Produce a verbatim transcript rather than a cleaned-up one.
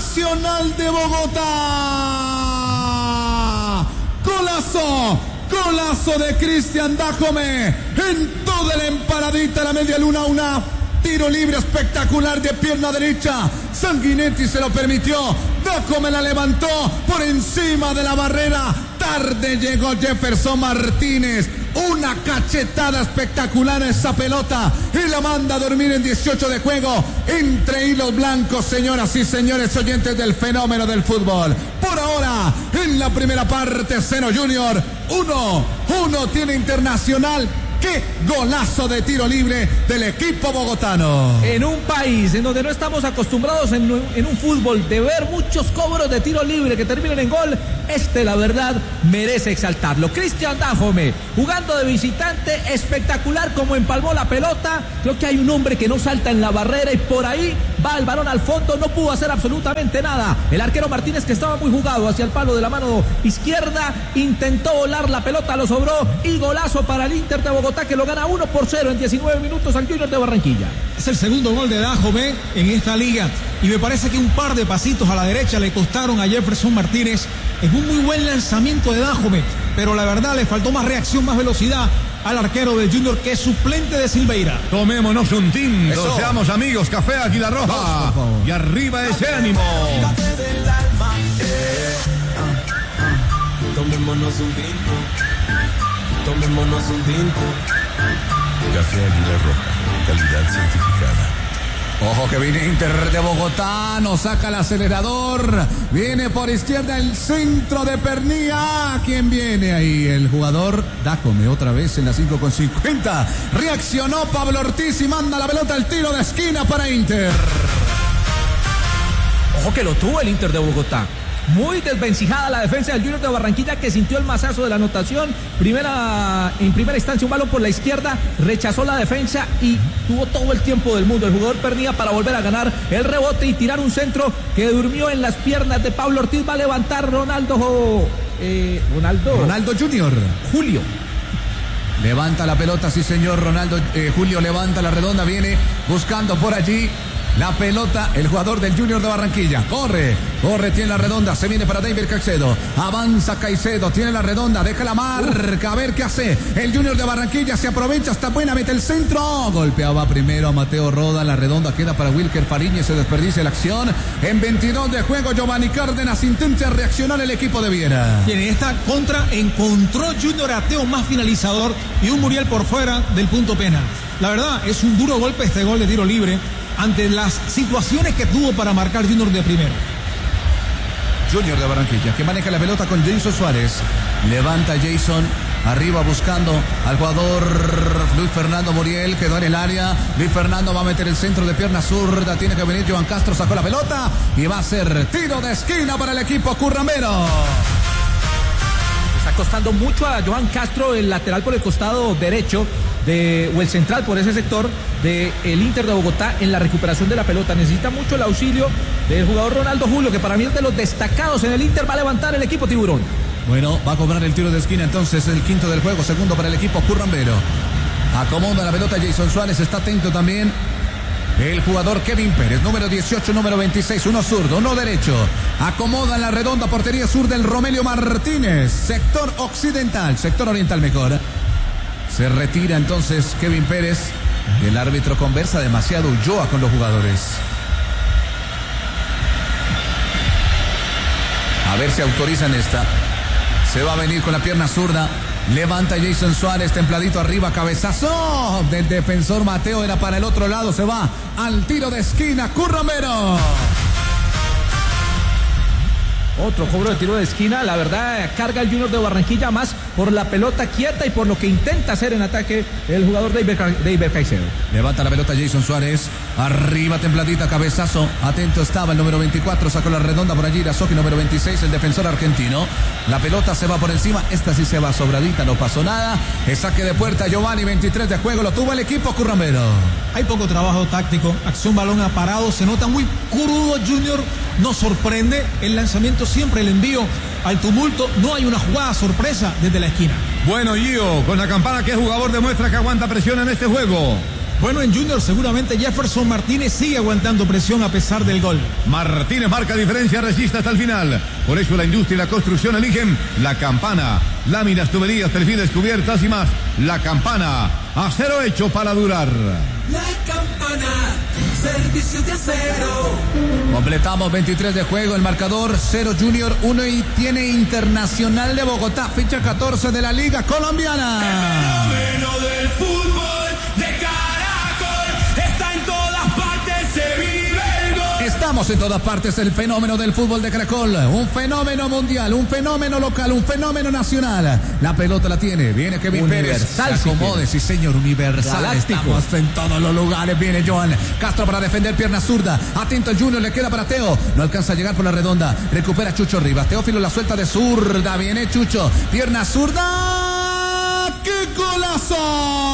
Nacional de Bogotá. Golazo, golazo de Cristian Dájome en toda la emparadita, la media luna, una tiro libre espectacular de pierna derecha. Sanguinetti se lo permitió. Dájome la levantó por encima de la barrera. Tarde llegó Jefferson Martínez. Una cachetada espectacular a esa pelota y la manda a dormir en dieciocho de juego. Entre hilos blancos, señoras y señores oyentes del fenómeno del fútbol. Por ahora, en la primera parte, cero Junior, uno, uno tiene Internacional. ¡Qué golazo de tiro libre del equipo bogotano! En un país en donde no estamos acostumbrados en, en un fútbol de ver muchos cobros de tiro libre que terminan en gol, este la verdad merece exaltarlo. Cristian Dájome, jugando de visitante, espectacular como empalmó la pelota. Creo que hay un hombre que no salta en la barrera y por ahí va el balón al fondo, no pudo hacer absolutamente nada. El arquero Martínez, que estaba muy jugado hacia el palo de la mano izquierda, intentó volar la pelota, lo sobró y golazo para el Inter de Bogotá, que lo gana uno por cero en diecinueve minutos al Junior de Barranquilla. Es el segundo gol de Dájome en esta liga y me parece que un par de pasitos a la derecha le costaron a Jefferson Martínez. Es un muy buen lanzamiento de Dájome, pero la verdad le faltó más reacción, más velocidad al arquero del Junior, que es suplente de Silveira. Tomémonos un tinto, Eso. Seamos amigos, café Águila Roja. Dos, y arriba ese ánimo. Tomémonos un tinto, tomémonos un tinto. Café Águila Roja, calidad certificada. Ojo que viene Inter de Bogotá, nos saca el acelerador, viene por izquierda el centro de Pernía. ¿Quién viene ahí? El jugador Dájome otra vez en la cinco con cincuenta. Reaccionó Pablo Ortiz y manda la pelota al tiro de esquina para Inter. Ojo que lo tuvo el Inter de Bogotá. Muy desvencijada la defensa del Junior de Barranquilla, que sintió el mazazo de la anotación. Primera, en primera instancia un balón por la izquierda, rechazó la defensa y tuvo todo el tiempo del mundo el jugador Pernía para volver a ganar el rebote y tirar un centro que durmió en las piernas de Pablo Ortiz. Va a levantar Ronaldo eh, Ronaldo Ronaldo Junior Julio. Levanta la pelota, sí señor. Ronaldo eh, Julio levanta la redonda, viene buscando por allí la pelota, el jugador del Junior de Barranquilla. Corre, corre, tiene la redonda, se viene para David Caicedo. Avanza Caicedo, tiene la redonda, deja la marca, a ver qué hace. El Junior de Barranquilla se aprovecha, está buena, mete el centro. Golpeaba primero a Mateo Roda, la redonda queda para Wilker Fariñez, se desperdicia la acción. En veintidós de juego, Giovanni Cárdenas intenta reaccionar el equipo de Viera. Y en esta contra encontró Junior a Teo más finalizador y un Muriel por fuera del punto penal. La verdad, es un duro golpe este gol de tiro libre ante las situaciones que tuvo para marcar Junior de primero. Junior de Barranquilla, que maneja la pelota con Jason Suárez. Levanta Jason, arriba buscando al jugador Luis Fernando Muriel, quedó en el área. Luis Fernando va a meter el centro de pierna zurda, tiene que venir Joan Castro, sacó la pelota y va a ser tiro de esquina para el equipo currambero. Está costando mucho a Joan Castro, el lateral por el costado derecho de, o el central por ese sector del Inter de Bogotá, en la recuperación de la pelota. Necesita mucho el auxilio del jugador Ronaldo Julio, que para mí es de los destacados en el Inter. Va a levantar el equipo tiburón. Bueno, va a cobrar el tiro de esquina entonces, el quinto del juego, segundo para el equipo currambero. Acomoda la pelota Jason Suárez, está atento también el jugador Kevin Pérez, número dieciocho, número veintiséis, uno zurdo, uno derecho. Acomoda en la redonda portería sur del Romelio Martínez, sector occidental, sector oriental mejor. Se retira entonces Kevin Pérez. El árbitro conversa demasiado Ulloa con los jugadores. A ver si autorizan esta. Se va a venir con la pierna zurda. Levanta Jason Suárez, templadito arriba, cabezazo del defensor Mateo, era para el otro lado, se va al tiro de esquina, Currambero. Otro cobro de tiro de esquina, la verdad carga el Junior de Barranquilla más por la pelota quieta y por lo que intenta hacer en ataque el jugador David Caicedo. Levanta la pelota Jason Suárez, arriba templadita, cabezazo, atento estaba el número veinticuatro, sacó la redonda por allí, Irazoki, número veintiséis, el defensor argentino. La pelota se va por encima, esta sí se va sobradita, no pasó nada. El saque de puerta, Giovanni, veintitrés de juego, lo tuvo el equipo currambero. Hay poco trabajo táctico, acción balón aparado, se nota muy crudo Junior, nos sorprende el lanzamiento, siempre el envío al tumulto, no hay una jugada sorpresa desde la esquina. Bueno, Gio, con la campana, ¿qué jugador demuestra que aguanta presión en este juego? Bueno, en Junior seguramente Jefferson Martínez sigue aguantando presión a pesar del gol. Martínez marca diferencia, resiste hasta el final. Por eso la industria y la construcción eligen La Campana. Láminas, tuberías, perfiles, cubiertas y más. La Campana, acero hecho para durar. La Campana, servicios de acero. Completamos veintitrés de juego, el marcador cero Junior uno y tiene Internacional de Bogotá, ficha catorce de la Liga Colombiana. El fenómeno del fútbol de Caracol está en todas partes, se vive el gol. Estamos en todas partes, el fenómeno del fútbol de Caracol, un fenómeno mundial, un fenómeno local, un fenómeno nacional. La pelota la tiene, viene Kevin Universal, Pérez, se acomode, sí señor, universal. Galáctico. Estamos en todos los lugares, viene Joan Castro para defender, pierna zurda, atento el Junior, le queda para Teo, no alcanza a llegar por la redonda, recupera Chucho Rivas, Teófilo la suelta de zurda, viene Chucho, pierna zurda, ¡qué golazo!